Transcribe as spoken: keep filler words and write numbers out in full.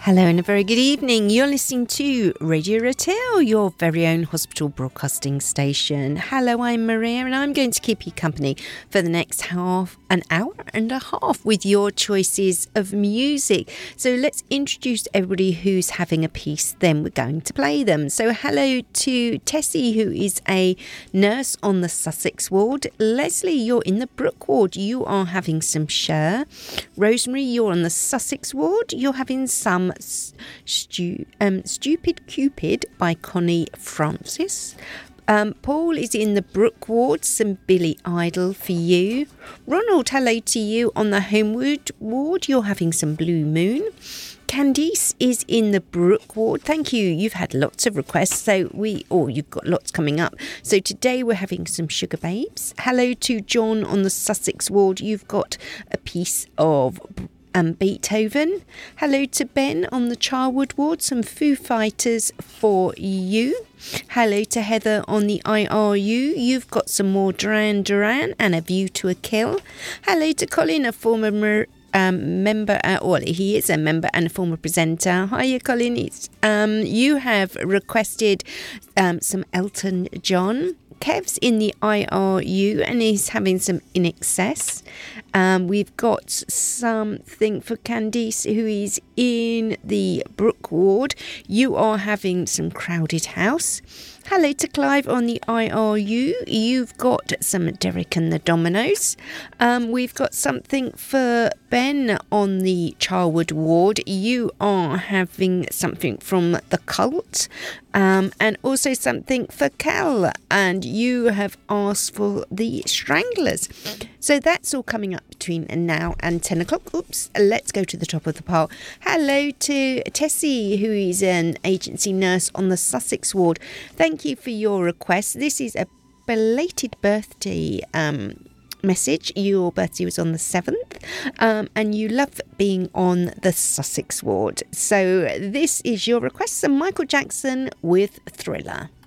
Hello and a very good evening. You're listening to Radio Rotel, your very own hospital broadcasting station. Hello, I'm Maria and I'm going to keep you company for the next half, an hour and a half with your choices of music. So let's introduce everybody who's having a piece, then we're going to play them. So hello to Tessie, who is a nurse on the Sussex ward. Leslie, you're in the Brook ward. You are having some Sher. Rosemary, you're on the Sussex ward. You're having some Stu- um, Stupid Cupid by Connie Francis. Um, Paul is in the Brook ward, some Billy Idol for you. Ronald, hello to you on the Homewood ward. You're having some Blue Moon. Candice is in the Brook ward. Thank you. You've had lots of requests, so we, or oh, you've got lots coming up. So today we're having some Sugar Babes. Hello to John on the Sussex ward. You've got a piece of Um, Beethoven. Hello to Ben on the Charwood ward, some Foo Fighters for you. Hello to Heather on the I R U. You've got some more Duran Duran and A View to a Kill. Hello to Colin, a former um, member, uh, well, he is a member and a former presenter. Hiya, Colin. It's, um, you have requested um, some Elton John. Kev's in the I R U and he's having some In Excess. Um, we've got something for Candice, who is in the Brook ward. You are having some Crowded House. Hello to Clive on the I R U. You've got some Derek and the Dominoes. Um, we've got something for Ben on the Charwood ward. You are having something from The Cult. Um, and also something for Cal. And you have asked for the Stranglers. So that's all coming up between now and ten o'clock. Oops, let's go to the top of the pile. Hello to Tessie, who is an agency nurse on the Sussex ward. Thank you for your request. This is a belated birthday um, message. Your birthday was on the seventh, um, and you love being on the Sussex ward. So this is your request, some Michael Jackson with Thriller.